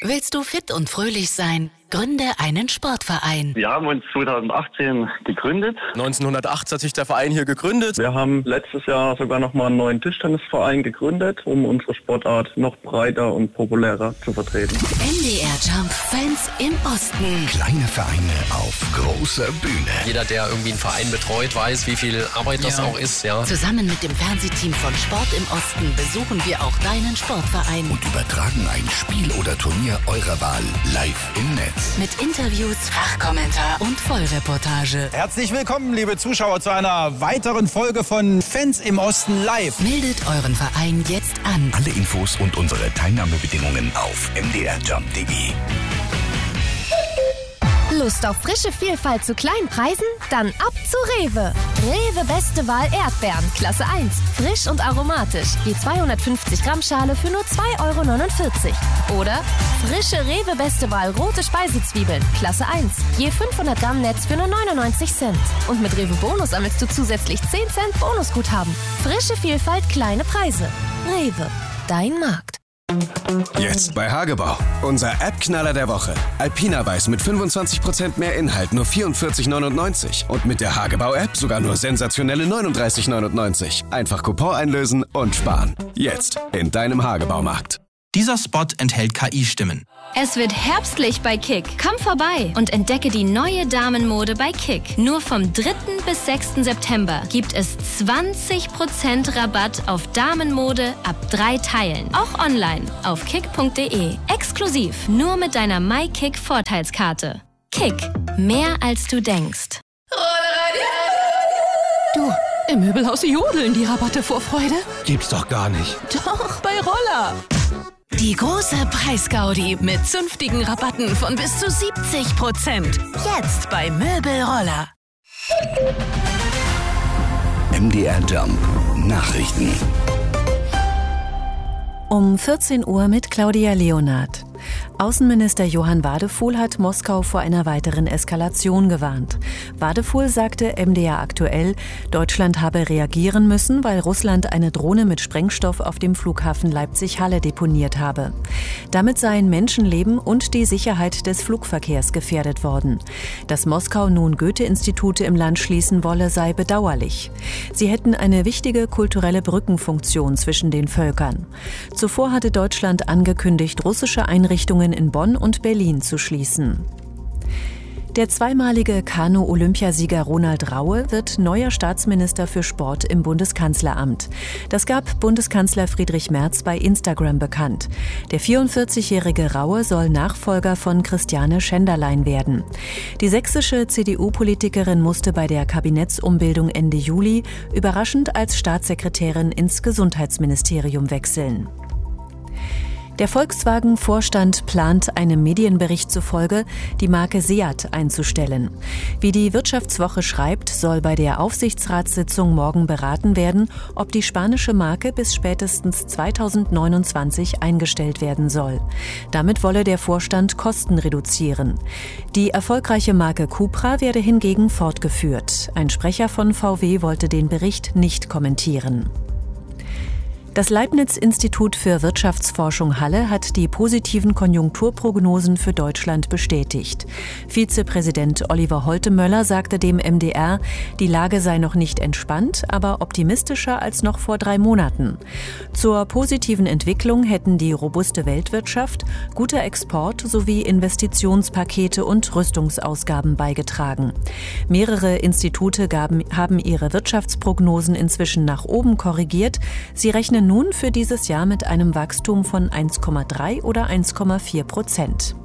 Willst du fit und fröhlich sein? Gründe einen Sportverein. Wir haben uns 2018 gegründet. 1908 hat sich der Verein hier gegründet. Wir haben letztes Jahr sogar nochmal einen neuen Tischtennisverein gegründet, um unsere Sportart noch breiter und populärer zu vertreten. MDR Jump Fans im Osten. Kleine Vereine auf großer Bühne. Jeder, der irgendwie einen Verein betreut, weiß, wie viel Arbeit das auch ist. Ja. Zusammen mit dem Fernsehteam von Sport im Osten besuchen wir auch deinen Sportverein. Und übertragen ein Spiel oder Turnier eurer Wahl live im Netz. Mit Interviews, Fachkommentar und Vollreportage. Herzlich willkommen, liebe Zuschauer, zu einer weiteren Folge von Fans im Osten live. Meldet euren Verein jetzt an. Alle Infos und unsere Teilnahmebedingungen auf mdrjump.de. Lust auf frische Vielfalt zu kleinen Preisen? Dann ab zu Rewe. Rewe Beste Wahl Erdbeeren, Klasse 1. Frisch und aromatisch. Je 250 Gramm Schale für nur 2,49 €. Oder frische Rewe Beste Wahl rote Speisezwiebeln, Klasse 1. Je 500 Gramm Netz für nur 99 Cent. Und mit Rewe Bonus sammelst du zusätzlich 10 Cent Bonusguthaben. Frische Vielfalt, kleine Preise. Rewe, dein Markt. Jetzt bei Hagebau. Unser App-Knaller der Woche. Alpina Weiß mit 25% mehr Inhalt, nur 44,99 €. Und mit der Hagebau-App sogar nur sensationelle 39,99 €. Einfach Coupon einlösen und sparen. Jetzt in deinem Hagebaumarkt. Dieser Spot enthält KI-Stimmen. Es wird herbstlich bei Kick. Komm vorbei und entdecke die neue Damenmode bei Kick. Nur vom 3. bis 6. September gibt es 20% Rabatt auf Damenmode ab 3 Teilen. Auch online auf kick.de. Exklusiv nur mit deiner MyKick-Vorteilskarte. Kick. Mehr als du denkst. Du, im Möbelhaus jodeln die Rabatte vor Freude. Gibt's doch gar nicht. Doch, bei Roller. Die große Preisgaudi mit zünftigen Rabatten von bis zu 70%. Jetzt bei Möbelroller. MDR Jump Nachrichten. Um 14 Uhr mit Claudia Leonard. Außenminister Johann Wadefuhl hat Moskau vor einer weiteren Eskalation gewarnt. Wadefuhl sagte MDR aktuell, Deutschland habe reagieren müssen, weil Russland eine Drohne mit Sprengstoff auf dem Flughafen Leipzig-Halle deponiert habe. Damit seien Menschenleben und die Sicherheit des Flugverkehrs gefährdet worden. Dass Moskau nun Goethe-Institute im Land schließen wolle, sei bedauerlich. Sie hätten eine wichtige kulturelle Brückenfunktion zwischen den Völkern. Zuvor hatte Deutschland angekündigt, russische Einrichtungen in Bonn und Berlin zu schließen. Der zweimalige Kanu-Olympiasieger Ronald Raue wird neuer Staatsminister für Sport im Bundeskanzleramt. Das gab Bundeskanzler Friedrich Merz bei Instagram bekannt. Der 44-jährige Raue soll Nachfolger von Christiane Schenderlein werden. Die sächsische CDU-Politikerin musste bei der Kabinettsumbildung Ende Juli überraschend als Staatssekretärin ins Gesundheitsministerium wechseln. Der Volkswagen-Vorstand plant, einem Medienbericht zufolge, die Marke Seat einzustellen. Wie die Wirtschaftswoche schreibt, soll bei der Aufsichtsratssitzung morgen beraten werden, ob die spanische Marke bis spätestens 2029 eingestellt werden soll. Damit wolle der Vorstand Kosten reduzieren. Die erfolgreiche Marke Cupra werde hingegen fortgeführt. Ein Sprecher von VW wollte den Bericht nicht kommentieren. Das Leibniz-Institut für Wirtschaftsforschung Halle hat die positiven Konjunkturprognosen für Deutschland bestätigt. Vizepräsident Oliver Holtemöller sagte dem MDR, die Lage sei noch nicht entspannt, aber optimistischer als noch vor 3 Monaten. Zur positiven Entwicklung hätten die robuste Weltwirtschaft, guter Export sowie Investitionspakete und Rüstungsausgaben beigetragen. Mehrere Institute haben ihre Wirtschaftsprognosen inzwischen nach oben korrigiert. Sie rechnen nun für dieses Jahr mit einem Wachstum von 1,3 oder 1,4%.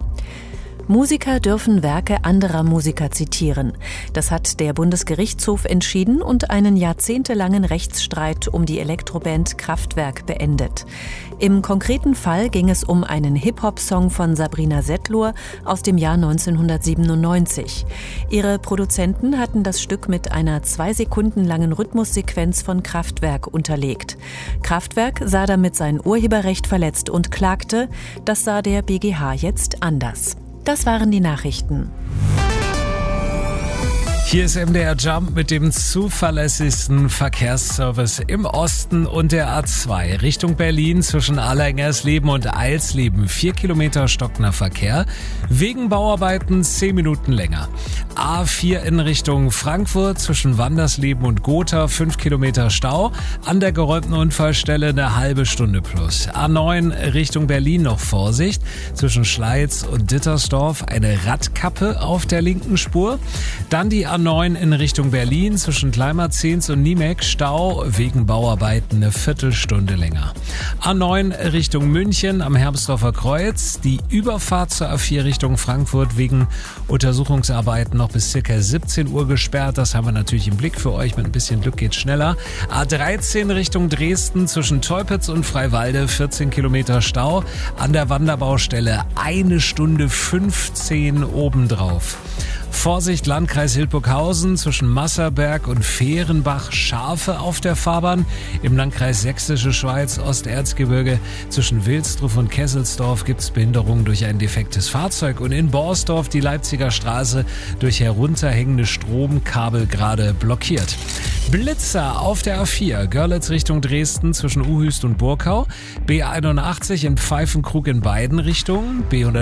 Musiker dürfen Werke anderer Musiker zitieren. Das hat der Bundesgerichtshof entschieden und einen jahrzehntelangen Rechtsstreit um die Elektroband Kraftwerk beendet. Im konkreten Fall ging es um einen Hip-Hop-Song von Sabrina Setlur aus dem Jahr 1997. Ihre Produzenten hatten das Stück mit einer 2 Sekunden langen Rhythmussequenz von Kraftwerk unterlegt. Kraftwerk sah damit sein Urheberrecht verletzt und klagte. Das sah der BGH jetzt anders. Das waren die Nachrichten. Hier ist MDR Jump mit dem zuverlässigsten Verkehrsservice im Osten und der A2 Richtung Berlin zwischen Allergengersleben und Eilsleben. 4 Kilometer stockender Verkehr. Wegen Bauarbeiten 10 Minuten länger. A4 in Richtung Frankfurt zwischen Wandersleben und Gotha 5 Kilometer Stau. An der geräumten Unfallstelle eine halbe Stunde plus. A9 Richtung Berlin noch Vorsicht. Zwischen Schleiz und Dittersdorf eine Radkappe auf der linken Spur. Dann die A9 in Richtung Berlin zwischen Kleinmarzens und Niemek Stau wegen Bauarbeiten eine Viertelstunde länger. A9 Richtung München am Hermsdorfer Kreuz. Die Überfahrt zur A4 Richtung Frankfurt wegen Untersuchungsarbeiten noch bis ca. 17 Uhr gesperrt. Das haben wir natürlich im Blick für euch. Mit ein bisschen Glück geht's schneller. A13 Richtung Dresden zwischen Teupitz und Freiwalde 14 Kilometer Stau. An der Wanderbaustelle 1 Stunde 15 obendrauf. Vorsicht, Landkreis Hildburghausen zwischen Masserberg und Fehrenbach Schafe auf der Fahrbahn. Im Landkreis Sächsische Schweiz, Osterzgebirge zwischen Wilsdruff und Kesselsdorf gibt es Behinderungen durch ein defektes Fahrzeug. Und in Borsdorf die Leipziger Straße durch herunterhängende Stromkabel gerade blockiert. Blitzer auf der A4, Görlitz Richtung Dresden zwischen Uhüst und Burkau. B81 in Pfeifenkrug in beiden Richtungen.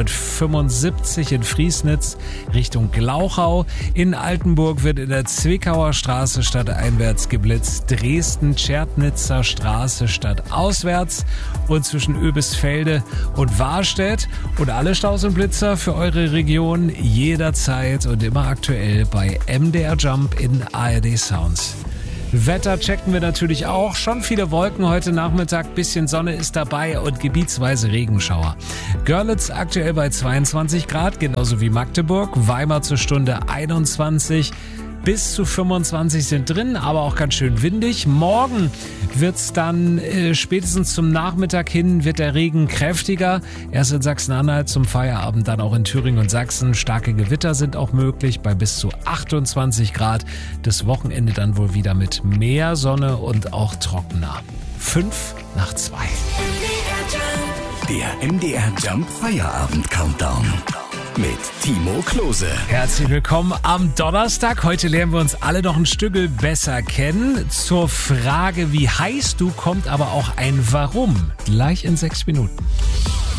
B175 in Friesnitz Richtung Glauchau. In Altenburg wird in der Zwickauer Straße stadteinwärts geblitzt. Dresden-Tschertnitzer Straße stadtauswärts. Und zwischen Oebisfelde und Warstedt. Und alle Staus und Blitzer für eure Region jederzeit und immer aktuell bei MDR Jump in ARD Sounds. Wetter checken wir natürlich auch. Schon viele Wolken heute Nachmittag, bisschen Sonne ist dabei und gebietsweise Regenschauer. Görlitz aktuell bei 22 Grad, genauso wie Magdeburg. Weimar zur Stunde 21. Bis zu 25 sind drin, aber auch ganz schön windig. Morgen wird's dann spätestens zum Nachmittag hin wird der Regen kräftiger. Erst in Sachsen-Anhalt, zum Feierabend dann auch in Thüringen und Sachsen. Starke Gewitter sind auch möglich bei bis zu 28 Grad. Das Wochenende dann wohl wieder mit mehr Sonne und auch trockener. 5:02. Der MDR Jump Feierabend Countdown. Mit Timo Klose. Herzlich willkommen am Donnerstag. Heute lernen wir uns alle noch ein Stückel besser kennen. Zur Frage, wie heißt du, kommt aber auch ein Warum. Gleich in 6 Minuten.